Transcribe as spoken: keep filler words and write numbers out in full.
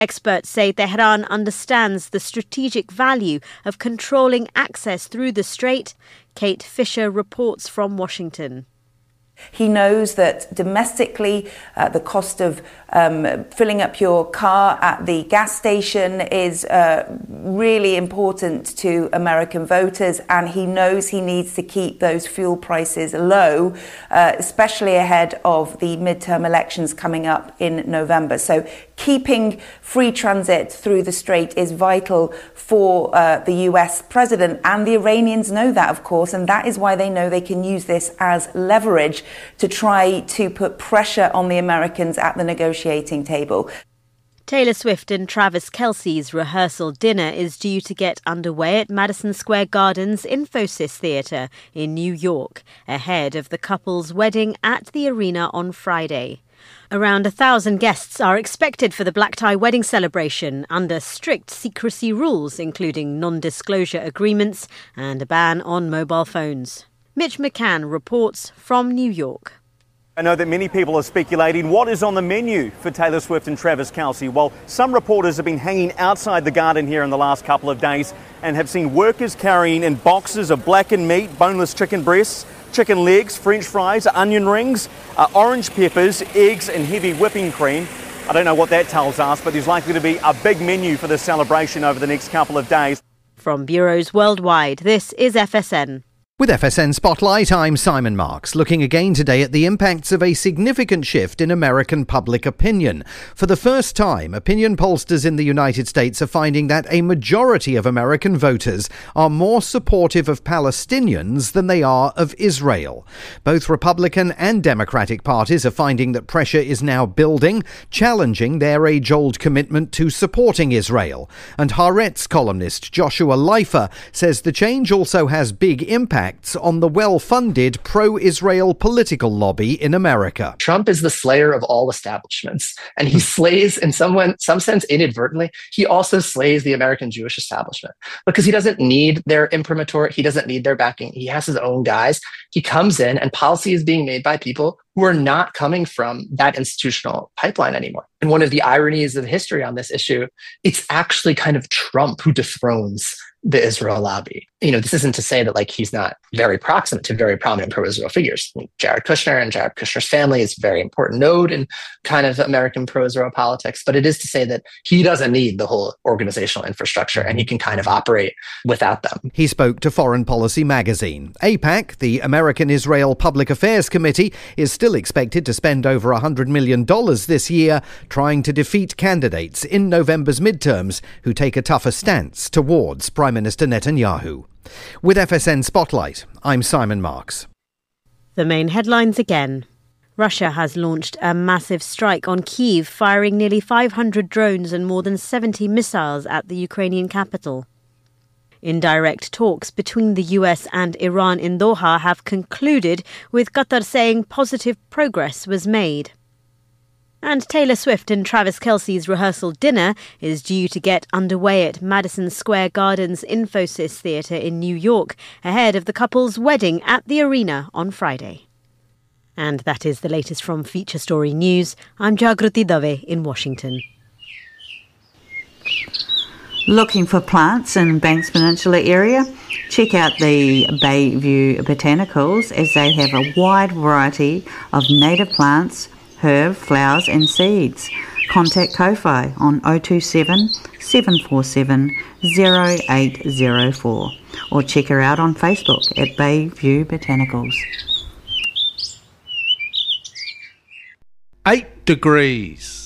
Experts say Tehran understands the strategic value of controlling access through the strait. Kate Fisher reports from Washington. He knows that domestically, uh, the cost of um, filling up your car at the gas station is uh, really important to American voters, and he knows he needs to keep those fuel prices low, uh, especially ahead of the midterm elections coming up in November. So keeping free transit through the strait is vital for uh, the U S president, and the Iranians know that, of course, and that is why they know they can use this as leverage to try to put pressure on the Americans at the negotiating table. Taylor Swift and Travis Kelce's rehearsal dinner is due to get underway at Madison Square Garden's Infosys Theatre in New York, ahead of the couple's wedding at the arena on Friday. Around a thousand guests are expected for the black tie wedding celebration under strict secrecy rules, including non-disclosure agreements and a ban on mobile phones. Mitch McCann reports from New York. I know that many people are speculating what is on the menu for Taylor Swift and Travis Kelce. Well, some reporters have been hanging outside the garden here in the last couple of days and have seen workers carrying in boxes of blackened meat, boneless chicken breasts, chicken legs, French fries, onion rings, uh, orange peppers, eggs and heavy whipping cream. I don't know what that tells us, but there's likely to be a big menu for this celebration over the next couple of days. From bureaus worldwide, this is F S N. With F S N Spotlight, I'm Simon Marks, looking again today at the impacts of a significant shift in American public opinion. For the first time, opinion pollsters in the United States are finding that a majority of American voters are more supportive of Palestinians than they are of Israel. Both Republican and Democratic parties are finding that pressure is now building, challenging their age-old commitment to supporting Israel. And Haaretz columnist Joshua Leifer says the change also has big impact on the well-funded pro-Israel political lobby in America. Trump is the slayer of all establishments, and he slays, in some, way, some sense inadvertently, he also slays the American Jewish establishment because he doesn't need their imprimatur, he doesn't need their backing, he has his own guys. He comes in and policy is being made by people who are not coming from that institutional pipeline anymore. And one of the ironies of history on this issue, it's actually kind of Trump who dethrones the Israel lobby. You know, this isn't to say that like he's not very proximate to very prominent pro-Israel figures. I mean, Jared Kushner and Jared Kushner's family is a very important node in kind of American pro-Israel politics. But it is to say that he doesn't need the whole organizational infrastructure and he can kind of operate without them. He spoke to Foreign Policy magazine. AIPAC, the American Israel Public Affairs Committee, is still expected to spend over one hundred million dollars this year trying to defeat candidates in November's midterms who take a tougher stance towards Prime Minister Netanyahu. With F S N Spotlight, I'm Simon Marks. The main headlines again. Russia has launched a massive strike on Kyiv, firing nearly five hundred drones and more than seventy missiles at the Ukrainian capital. Indirect talks between the U S and Iran in Doha have concluded, with Qatar saying positive progress was made. And Taylor Swift and Travis Kelce's rehearsal dinner is due to get underway at Madison Square Garden's Infosys Theatre in New York, ahead of the couple's wedding at the arena on Friday. And that is the latest from Feature Story News. I'm Jagruti Dave in Washington. Looking for plants in Banks Peninsula area? Check out the Bayview Botanicals, as they have a wide variety of native plants, herb, flowers and seeds. Contact Ko-Fi on oh two seven, seven four seven, oh eight oh four or check her out on Facebook at Bayview Botanicals. Eight degrees.